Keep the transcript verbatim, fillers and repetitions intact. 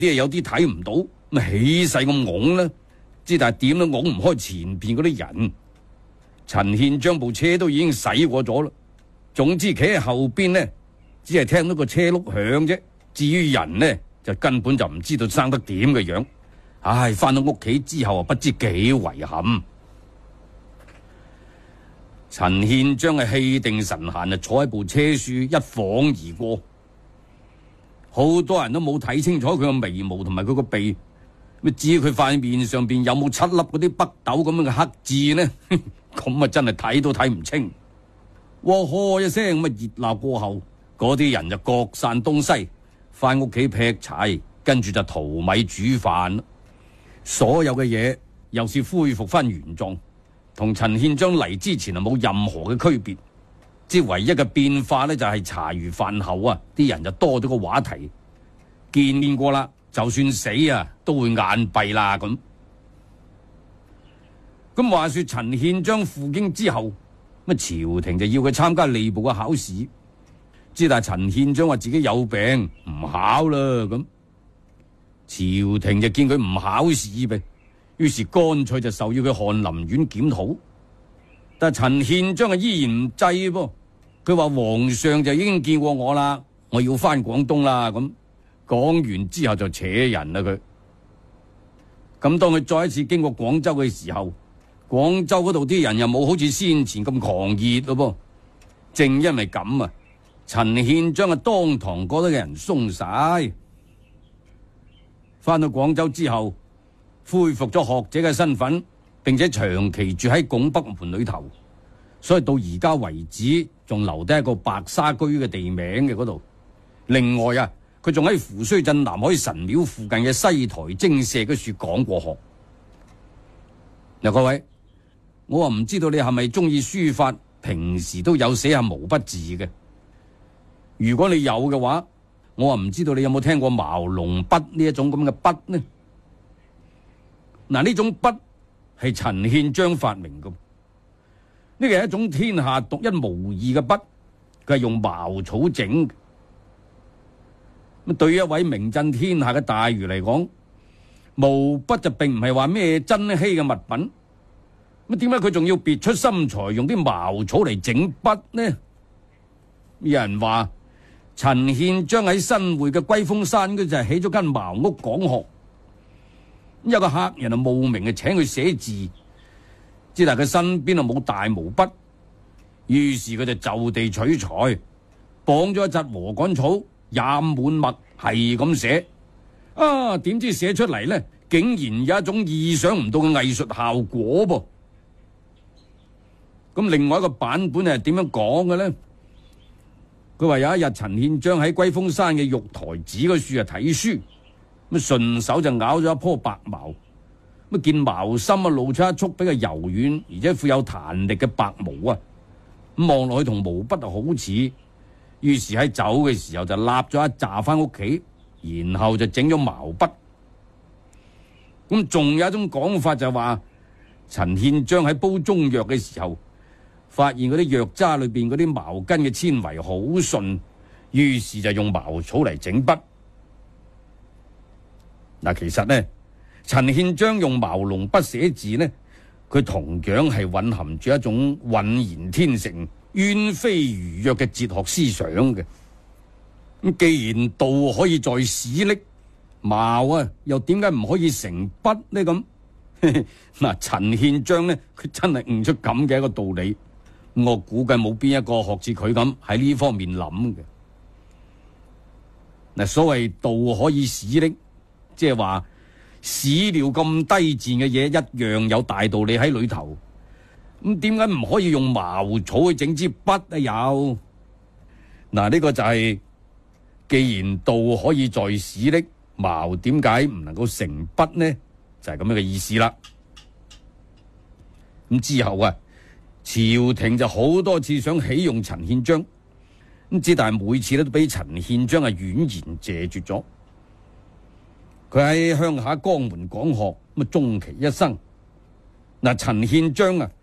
啲有啲睇唔到，咪起勢咁拱啦。之但係點都拱唔開前邊嗰啲人。陳憲章部車都已經駛過咗啦。總之企喺後邊呢，只係聽到個車轆響啫。至於人呢，就根本就唔知道生得點嘅樣。唉，翻到屋企之後啊，不知幾遺憾。陳憲章係氣定神閒啊，坐喺部車書一晃而過。好多人都冇睇清楚佢個眉毛同埋佢個鼻，咪至於佢塊面上邊有冇七粒嗰啲北斗咁樣嘅黑痣呢？咁啊真係睇都睇唔清。喎呵一聲咁啊熱鬧過後，嗰啲人就各散東西，翻屋企劈柴，跟住就淘米煮飯。所有嘅嘢又是恢復翻原狀，同陳憲章嚟之前啊冇任何嘅區別。即唯一嘅變化呢，就係茶餘飯後啊，啲人就多咗個話題。見面過啦，就算死啊都會眼閉啦咁。咁話說陳憲章赴京之後，乜朝廷就要佢參加吏部嘅考試。之但陳憲章話自己有病唔考啦咁，朝廷就見佢唔考試呗，於是乾脆就授要佢翰林院檢討。但陳憲章啊依然唔制噃。佢話皇上就已經見過我啦，我要翻廣東啦咁。講完之後就扯人啦佢。咁當佢再一次經過廣州嘅時候，廣州嗰度啲人又冇好似先前咁狂熱咯噃。正因為咁啊，陳憲章啊當堂覺得嘅人鬆晒。翻到廣州之後，恢復咗學者嘅身份，並且長期住喺拱北門裏頭。所以到而家為止，仲留低一個白沙居嘅地名嘅嗰度。另外啊，佢仲喺扶須鎮南海神廟附近嘅西台精舍嗰處講過學。嗱，各位，我話唔知道你係咪中意書法，平時都有寫下毛筆字嘅。如果你有嘅話，我話唔知道你有冇聽過茅龍筆呢一種咁嘅筆呢？嗱，呢種筆係陳憲章發明嘅。呢個係一種天下獨一無二嘅筆，佢係用茅草整嘅。咁對於一位名震天下嘅大儒嚟講，毛筆就並唔係話咩珍稀嘅物品。咁點解佢仲要別出心裁，用啲茅草嚟整筆呢？有人話陳憲章喺新會嘅龜峰山嗰就係起咗間茅屋講學。有個客人啊慕名啊請佢寫字。之但佢身邊啊冇大毛筆，於是佢就就地取材，綁咗一紮禾稈草，染滿墨，係咁寫。啊，點知寫出嚟呢，竟然有一種意想唔到嘅藝術效果噃。咁另外一個版本係點樣講嘅呢？佢話有一日陳憲章喺龜峰山嘅玉台寺嗰處啊睇書，咁順手就咬咗一棵白茅。乜見茅心啊露出一束比較柔軟而且富有彈力嘅白毛啊，咁望落去同毛筆啊好似，於是喺走嘅時候就立咗一紮翻屋企，然後就整咗毛筆。咁仲有一種講法就話，陳憲章喺煲中藥嘅時候，發現嗰啲藥渣裏邊嗰啲毛巾嘅纖維好順，於是就用茅草嚟整筆。嗱，其實呢，陳憲章用茅龍筆寫字呢，佢同樣係蘊含住一種渾然天成、淵飛魚躍嘅哲學思想嘅。咁既然道可以在史匿，茅啊又點解唔可以成筆呢？咁嗱，陳憲章呢，佢真係悟出咁嘅一個道理。我估計冇邊一個學似佢咁喺呢方面諗嘅。嗱，所謂道可以史匿，即係話史料咁低賤嘅嘢一樣有大道理喺裏頭。咁點解唔可以用茅草去整支筆啊？有嗱，呢個就係、是、既然道可以在史匿，茅點解唔能夠成筆呢？就係咁樣嘅意思啦。咁之後啊，朝廷就好多次想起用陳憲章，咁之但係每次咧都俾陳憲章啊婉言謝絕咗。佢喺鄉下江門講學，咁啊終其一生。嗱，陳憲章啊